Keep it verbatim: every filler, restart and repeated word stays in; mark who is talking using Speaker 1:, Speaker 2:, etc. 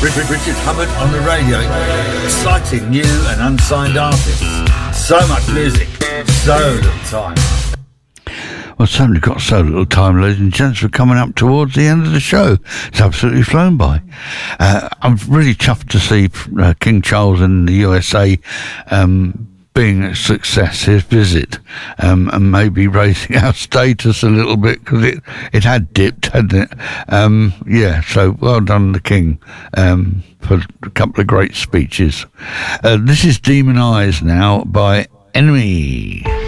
Speaker 1: Richard Hubbard on the radio. Exciting new and unsigned artists. So much music, so little time.
Speaker 2: Well, certainly got so little time, ladies and gents. We're coming up towards the end of the show. It's absolutely flown by. Uh, I'm really chuffed to see uh, King Charles in the U S A um, being a success, his visit, um, and maybe raising our status a little bit, because it, it had dipped, hadn't it? Um, yeah, so well done, the King, um, for a couple of great speeches. Uh, this is Demon Eyes now by Enemy.